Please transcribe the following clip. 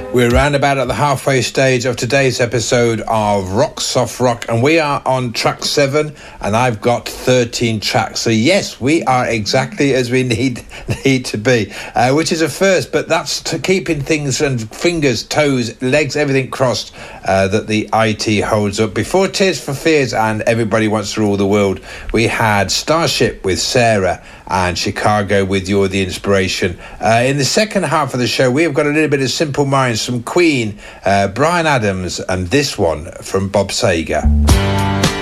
We're round about at the halfway stage of today's episode of Rock Soft Rock, and we are on track 7, and I've got 13 tracks. So yes, we are exactly as we need to be, which is a first, but that's to keeping things and fingers, toes, legs, everything crossed that the IT holds up. Before Tears for Fears and Everybody Wants to Rule the World, we had Starship with Sarah and Chicago with You're the Inspiration. In the second half of the show, we have got a little bit of Simple Minds from Queen, Bryan Adams, and this one from Bob Seger.